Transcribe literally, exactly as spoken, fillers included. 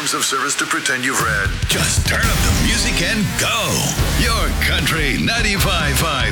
terms of service to pretend you've read. Just turn up the music and go. Your Country ninety-five point five